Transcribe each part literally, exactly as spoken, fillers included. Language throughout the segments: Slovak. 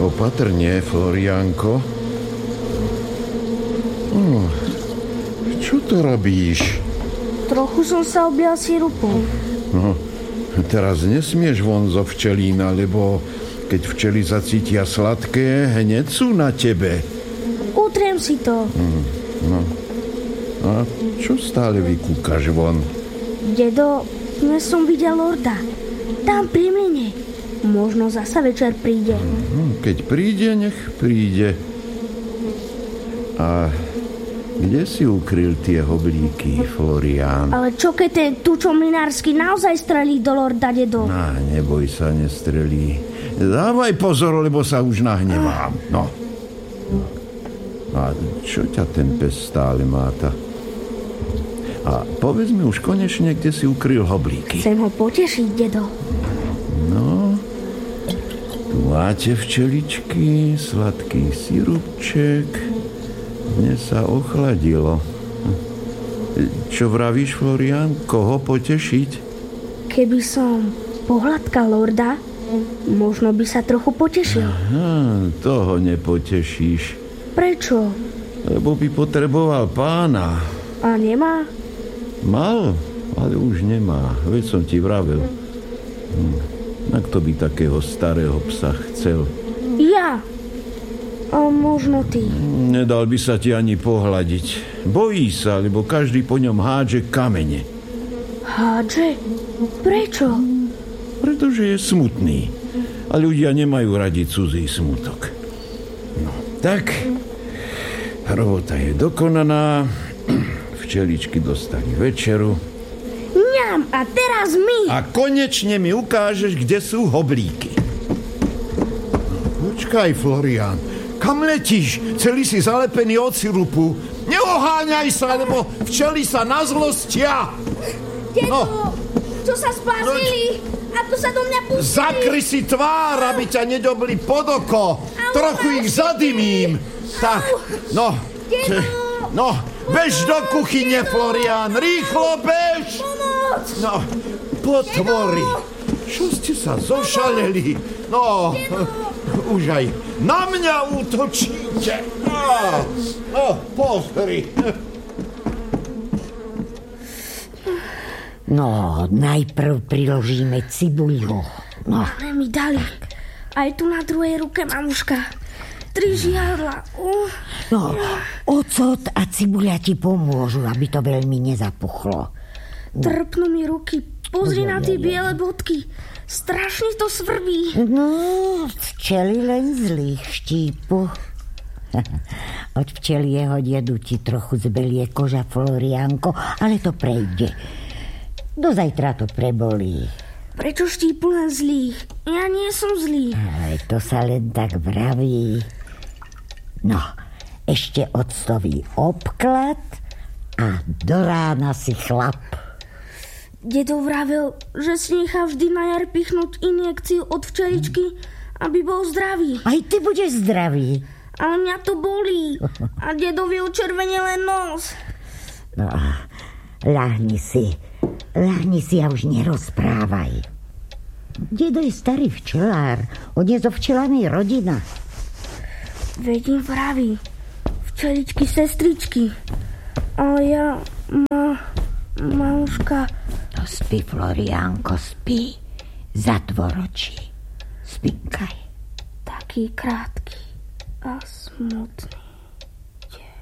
Opatrne, Floriánko. Oh, čo to robíš? Trochu som sa oblial sirupom. No, teraz nesmieš von zo včelína, lebo keď včely zacítia sladké, hneď sú na tebe. Utriem si to. Hmm, no. A čo stále vykúkaš von? Dedo, dnes som videl lorda. Tam pri mene. Možno zasa večer príde. Keď príde, nech príde. A kde si ukryl tie hoblíky, Florián? Ale čo keď ten tučo mlinársky naozaj strelí do lorda, dedo? Á, neboj sa, nestrelí. Dávaj pozor, lebo sa už nahnevám. No. A čo ťa ten pes stále máta? A povedz mi už konečne, kde si ukryl hoblíky. Chcem ho potešiť, dedo. No, tu máte včeličky, sladký sirupček. Dnes sa ochladilo. Čo vravíš, Florián? Koho potešiť? Keby som pohľadkal lorda, možno by sa trochu potešil. Aha, toho nepotešíš. Prečo? Lebo by potreboval pána. A nemá? Mal, ale už nemá. Veď som ti vravel. Hm. A kto by takého starého psa chcel? Ja. A možno ty. Nedal by sa ti ani pohľadiť. Bojí sa, lebo každý po ňom hádže kamene. Hádže? Prečo? Pretože je smutný. A ľudia nemajú radi cudzí smutok. No, tak. Robota je dokonaná. Včeličky dostali večeru. Ňam, a teraz my. A konečne mi ukážeš, kde sú hoblíky. Počkaj, Florián. Kam letíš? Celý si zalepený od sirupu. Neoháňaj sa, lebo včely sa na zlostia. Dedo, no. Čo sa spázili? No. Ako sa do mňa pustili? Zakry si tvár, aby ťa nedobli pod oko. Au, trochu ich zadymím. Tak, no. Dedo. No, bež do kuchyne, Florián. Rýchlo bež. Pomoc. No, potvory. Čo ste sa zošaleli? No, už aj na mňa útočíte. No, no, pozri. No, najprv priložíme cibuľu. No. Ale mi dali. Aj tu na druhej ruke, mamuška. Tri žiadla. Uh. No, ocot a cibuľa ti pomôžu, aby to veľmi nezapuchlo. Trpnú mi ruky. Pozri na tie biele bodky. Strašne to svrbí. No, včely len zlých štípu. Od včelieho dedu ti trochu zbelie koža, Floriánko, ale to prejde. Do zajtra to prebolí. Prečo štípu len zlých? Ja nie som zlý. Ale to sa len tak vraví. No, ešte octový obklad a do rána si chlap. Dedo vravel, že si nechá vždy na jar pichnúť injekciu od včeličky, aby bol zdravý. Aj ty budeš zdravý. Ale mňa to bolí. A dedovi učervenie len nos. No, ľahni si. Ľahni si a už nerozprávaj. Dedo je starý včelár. On je zo včelanej rodina. Vedím vraví. Včeličky, sestričky. Ale ja... Ma... Mamuška... No spí, Floriánko, spí. Zatvor oči. Spinkaj. Taký krátky a smutný deň.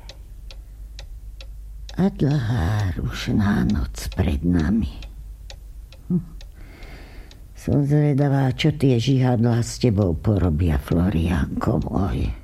A dlhá rušná noc pred nami. Hm. Som zvedavá, čo tie žihadlá s tebou porobia, Floriánko môj.